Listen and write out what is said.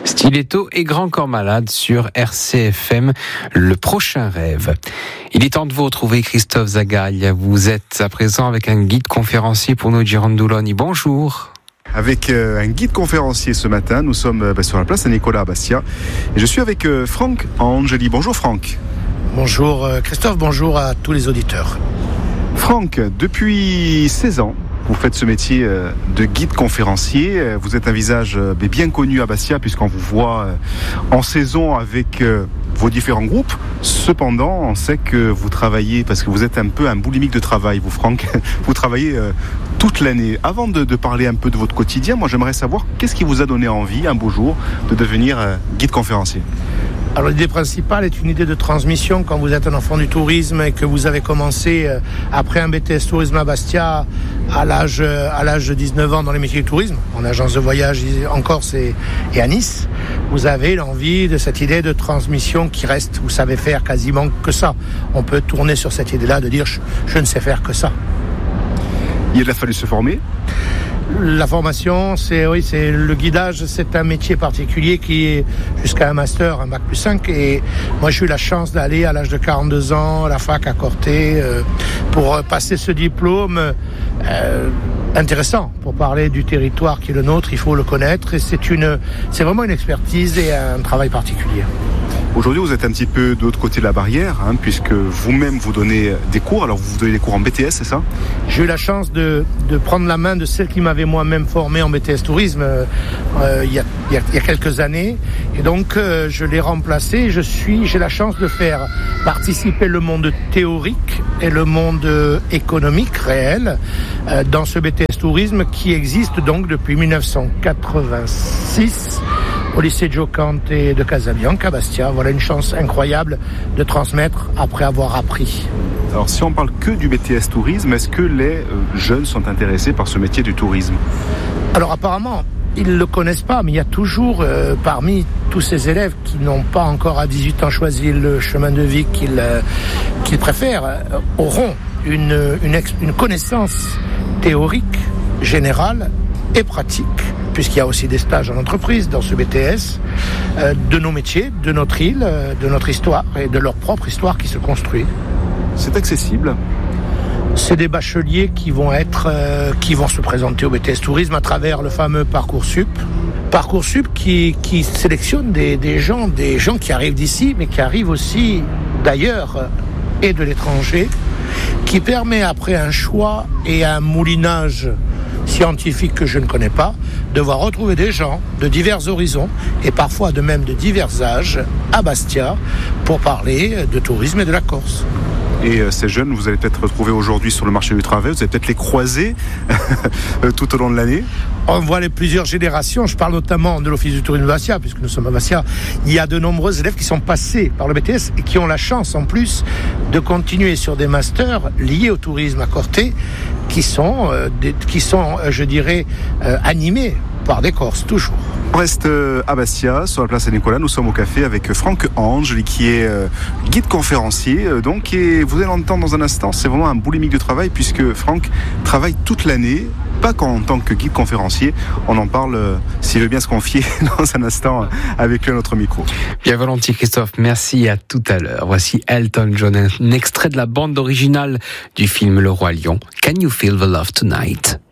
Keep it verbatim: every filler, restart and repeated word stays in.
Stiletto et Grand Corps Malade sur R C F M, le prochain rêve. Il est temps de vous retrouver, Christophe Zagalia. Vous êtes à présent avec un guide conférencier pour nos Girondoloni. Bonjour. Avec euh, un guide conférencier ce matin, nous sommes euh, bah, sur la place Saint-Nicolas à Bastia. Et je suis avec euh, Franck Angeli. Bonjour Franck. Bonjour euh, Christophe, bonjour à tous les auditeurs. Franck, depuis seize ans, vous faites ce métier euh, de guide conférencier. Vous êtes un visage euh, bien connu à Bastia puisqu'on vous voit euh, en saison avec euh, vos différents groupes. Cependant, on sait que vous travaillez, parce que vous êtes un peu un boulimique de travail, vous Franck, vous travaillez euh, toute l'année. Avant de, de parler un peu de votre quotidien, moi j'aimerais savoir qu'est-ce qui vous a donné envie un beau jour de devenir euh, guide conférencier. Alors l'idée principale est une idée de transmission. Quand vous êtes un enfant du tourisme et que vous avez commencé euh, après un B T S tourisme à Bastia à l'âge, à l'âge de dix-neuf ans dans les métiers du tourisme, en agence de voyage en Corse et, et à Nice, vous avez l'envie de cette idée de transmission qui reste. Vous savez faire quasiment que ça. On peut tourner sur cette idée-là de dire je, je ne sais faire que ça. Il a fallu se former. La formation, c'est oui, c'est le guidage, c'est un métier particulier qui est jusqu'à un master, un bac plus cinq. Et moi, j'ai eu la chance d'aller à l'âge de quarante-deux ans à la fac à Corté euh, pour passer ce diplôme euh, intéressant. Pour parler du territoire qui est le nôtre, il faut le connaître. Et c'est une, c'est vraiment une expertise et un travail particulier. Aujourd'hui, vous êtes un petit peu de l'autre côté de la barrière, hein, puisque vous-même vous donnez des cours. Alors, vous donnez des cours en B T S, c'est ça ? J'ai eu la chance de, de prendre la main de celle qui m'avait moi-même formé en B T S tourisme euh, euh, il, y a, il, y a, il y a quelques années. Et donc, euh, je l'ai remplacé. Je suis, j'ai la chance de faire participer le monde théorique et le monde économique réel euh, dans ce B T S tourisme qui existe donc depuis dix-neuf cent quatre-vingt-six. Au lycée Gio Cante de Casabianca à Bastia. Voilà une chance incroyable de transmettre après avoir appris. Alors si on parle que du B T S tourisme, est-ce que les euh, jeunes sont intéressés par ce métier du tourisme ? Alors apparemment, ils ne le connaissent pas, mais il y a toujours euh, parmi tous ces élèves qui n'ont pas encore à dix-huit ans choisi le chemin de vie qu'ils, euh, qu'ils préfèrent, euh, auront une, une, ex- une connaissance théorique, générale et pratique, puisqu'il y a aussi des stages en entreprise dans ce B T S, euh, de nos métiers, de notre île, euh, de notre histoire et de leur propre histoire qui se construit. C'est accessible. C'est des bacheliers qui vont être, euh, qui vont se présenter au B T S tourisme à travers le fameux Parcoursup. Parcoursup qui, qui sélectionne des, des gens, des gens qui arrivent d'ici, mais qui arrivent aussi d'ailleurs et de l'étranger, qui permet après un choix et un moulinage scientifique que je ne connais pas, de voir retrouver des gens de divers horizons et parfois de même de divers âges à Bastia pour parler de tourisme et de la Corse. Et euh, ces jeunes, vous allez peut-être retrouver aujourd'hui sur le marché du travail, vous allez peut-être les croiser tout au long de l'année. On voit les plusieurs générations, je parle notamment de l'Office du tourisme de Bastia, puisque nous sommes à Bastia. Il y a de nombreux élèves qui sont passés par le B T S et qui ont la chance en plus de continuer sur des masters liés au tourisme à Corté, qui sont, euh, des, qui sont euh, je dirais, euh, animés par des Corses, toujours. On reste à Bastia, sur la place Saint-Nicolas. Nous sommes au café avec Franck Angeli, qui est euh, guide conférencier. Euh, donc, et vous allez l'entendre dans un instant, c'est vraiment un boulimique de travail, puisque Franck travaille toute l'année, pas qu'en tant que guide conférencier. On en parle, euh, s'il veut bien se confier, dans un instant, euh, avec lui à notre micro. Bien volontiers, Christophe. Merci, à tout à l'heure. Voici Elton John, un extrait de la bande originale du film Le Roi Lion. Can you feel the love tonight?